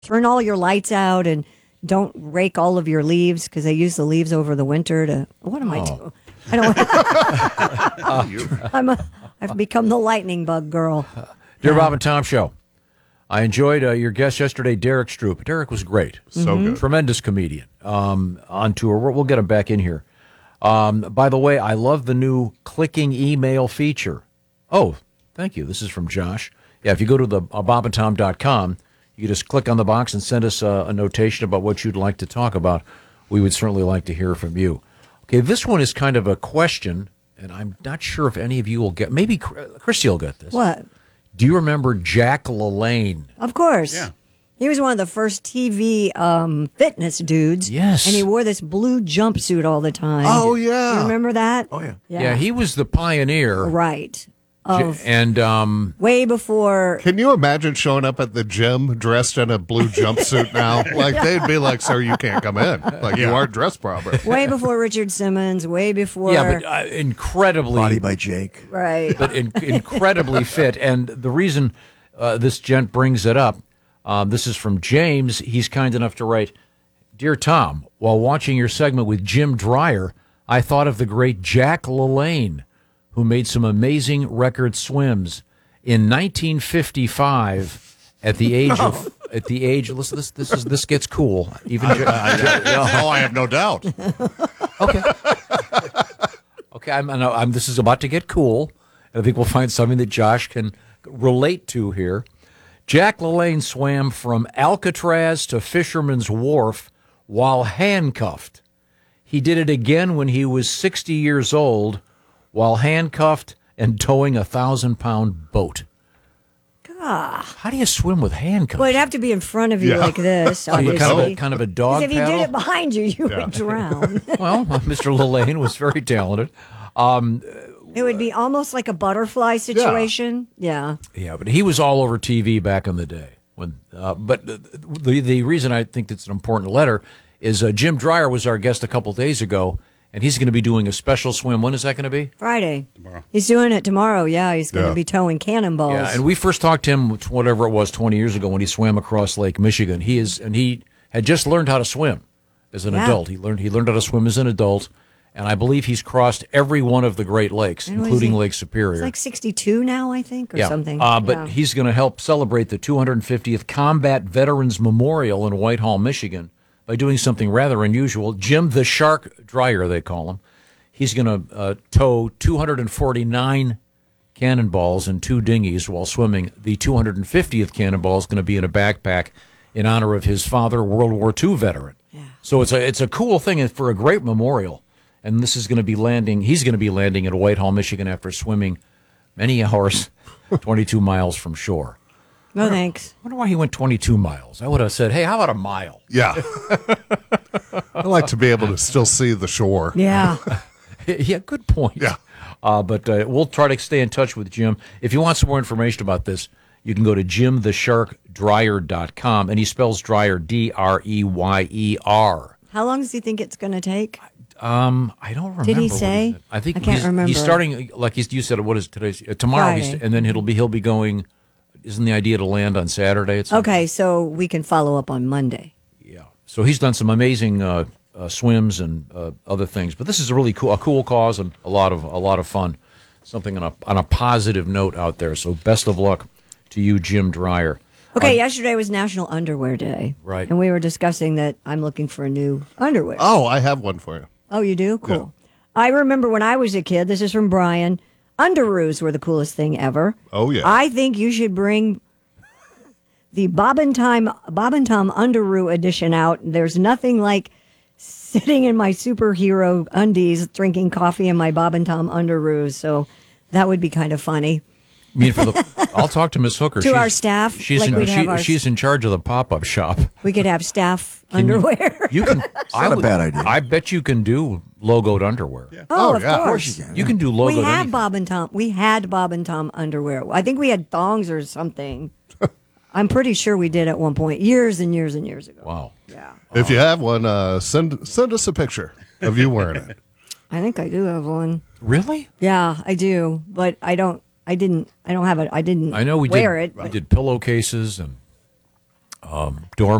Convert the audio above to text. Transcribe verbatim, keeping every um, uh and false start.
turn all your lights out and don't rake all of your leaves because they use the leaves over the winter to. What am oh. I doing? I don't. I'm a. I've become the lightning bug girl. Dear yeah. Bob and Tom Show, I enjoyed uh, your guest yesterday, Derek Stroop. Derek was great. So mm-hmm. good. Tremendous comedian um, on tour. We'll, we'll get him back in here. Um, by the way, I love the new clicking email feature. Oh, thank you. This is from Josh. Yeah, if you go to the uh, bob and tom dot com, you just click on the box and send us a, a notation about what you'd like to talk about. We would certainly like to hear from you. Okay, this one is kind of a question, and I'm not sure if any of you will get. Maybe Christy will get this. What? Do you remember Jack LaLanne? Of course. Yeah. He was one of the first T V um, fitness dudes. Yes. And he wore this blue jumpsuit all the time. Oh, yeah. You remember that? Oh, yeah. Yeah, yeah he was the pioneer. Right. Of and um, way before. Can you imagine showing up at the gym dressed in a blue jumpsuit now? Like, yeah. they'd be like, sir, you can't come in. Like, yeah. you aren't dressed proper. Way before Richard Simmons, way before. Yeah, but uh, incredibly. Body by Jake. Right. But in, incredibly fit. And the reason uh, this gent brings it up, um, this is from James. He's kind enough to write, Dear Tom, while watching your segment with Jim Dreyer, I thought of the great Jack LaLanne, who made some amazing record swims in nineteen fifty-five. At the age no. of at the age, listen, this this is this gets cool. Even I, I, I, oh, I have no doubt. Okay, okay, I'm, I'm, I'm. This is about to get cool, and I think we'll find something that Josh can relate to here. Jack LaLanne swam from Alcatraz to Fisherman's Wharf while handcuffed. He did it again when he was sixty years old, while handcuffed and towing a thousand-pound boat. God. How do you swim with handcuffs? Well, it'd have to be in front of you yeah. like this, obviously. Kind of a, kind of a dog If you paddle? did it behind you, you yeah. would drown. Well, Mister LaLanne was very talented. Um, it would be almost like a butterfly situation. Yeah. Yeah, yeah but he was all over T V back in the day. When, uh, But the, the reason I think it's an important letter is uh, Jim Dreyer was our guest a couple days ago, and he's going to be doing a special swim. When is that going to be? Friday. Tomorrow. He's doing it tomorrow, yeah. He's going yeah. to be towing cannonballs. Yeah, and we first talked to him, whatever it was, twenty years ago when he swam across Lake Michigan. He is, and he had just learned how to swim as an yeah. adult. He learned he learned how to swim as an adult, and I believe he's crossed every one of the Great Lakes, and including Lake Superior. He's like sixty-two now, I think, or yeah. something. Uh, but yeah. he's going to help celebrate the two hundred fiftieth Combat Veterans Memorial in Whitehall, Michigan, by doing something rather unusual. Jim the Shark Dreyer, they call him. He's going to uh, tow two hundred forty-nine cannonballs in two dinghies while swimming. The two hundred fiftieth cannonball is going to be in a backpack in honor of his father, World War Two veteran. Yeah. So it's a it's a cool thing for a great memorial. And this is going to be landing. He's going to be landing at Whitehall, Michigan, after swimming many hours, twenty-two miles from shore. No thanks. I wonder why he went twenty-two miles. I would have said, hey, how about a mile? Yeah. I like to be able to still see the shore. Yeah. Yeah, good point. Yeah. Uh, but uh, we'll try to stay in touch with Jim. If you want some more information about this, you can go to jim the shark dreyer dot com, and he spells Dreyer D R E Y E R. How long does he think it's going to take? Um, I don't remember. Did he what say? I think I can't he's, remember. He's starting, like he's, you said, what is today's? Uh, tomorrow, he's, and then it'll be he'll be going. Isn't the idea to land on Saturday? It's okay, so we can follow up on Monday. Yeah. So he's done some amazing uh, uh, swims and uh, other things, but this is a really cool, a cool cause and a lot of a lot of fun. Something on a on a positive note out there. So best of luck to you, Jim Dreyer. Okay, uh, yesterday was National Underwear Day, right? And we were discussing that I'm looking for a new underwear. Oh, I have one for you. Oh, you do? Cool. Yeah. I remember when I was a kid. This is from Brian. Underoos were the coolest thing ever. Oh yeah. I think you should bring the Bob and Tom Bob and Tom Underoo edition out. There's nothing like sitting in my superhero undies, drinking coffee in my Bob and Tom Underoos. So that would be kind of funny. I mean, for the, I'll talk to Miss Hooker. To she's, our staff, she's like in, we'd she, have our, she's in charge of the pop-up shop. We could have staff Can underwear. You, you can. I not a would, bad idea. I bet you can do logoed underwear. Yeah. Oh, Oh, of yeah. Of course. course you can. You can do logoed. We had anything. Bob and Tom. We had Bob and Tom underwear. I think we had thongs or something. I'm pretty sure we did at one point, years and years and years ago. Wow. Yeah. If you have one, uh, send send us a picture of you wearing it. I think I do have one. Really? Yeah, I do, but I don't. I didn't. I don't have it. I didn't. I know we wear did. it. We did pillowcases and um, dorm